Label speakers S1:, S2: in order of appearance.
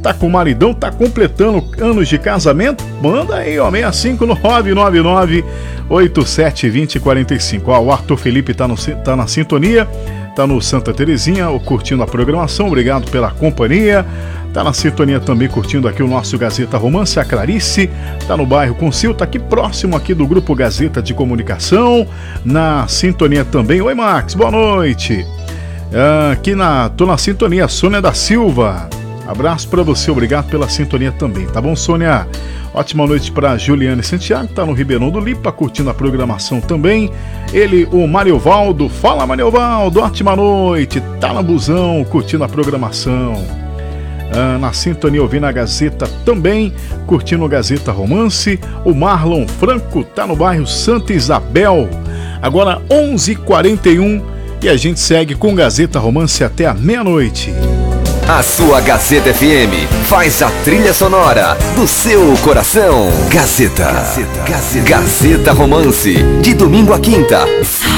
S1: tá com o maridão, tá completando anos de casamento? Manda aí, ó, 65999872045. Ó, o Arthur Felipe tá na sintonia, tá no Santa Terezinha, curtindo a programação, obrigado pela companhia. Tá na sintonia também, curtindo aqui o nosso Gazeta Romance. A Clarice tá no bairro Concil, tá aqui próximo aqui do Grupo Gazeta de Comunicação, na sintonia também. Oi, Max, boa noite. Tô na sintonia, Sônia da Silva. Abraço pra você, obrigado pela sintonia também, tá bom, Sônia? Ótima noite pra Juliane Santiago, tá no Ribeirão do Lipa, curtindo a programação também. Ele, o Mariovaldo, fala Mariovaldo, ótima noite, tá no busão, curtindo a programação. Na sintonia, ouvindo a Gazeta também, curtindo a Gazeta Romance. O Marlon Franco tá no bairro Santa Isabel. Agora 11h41 e a gente segue com Gazeta Romance até a meia-noite.
S2: A sua Gazeta FM faz a trilha sonora do seu coração. Gazeta Romance, de domingo a quinta.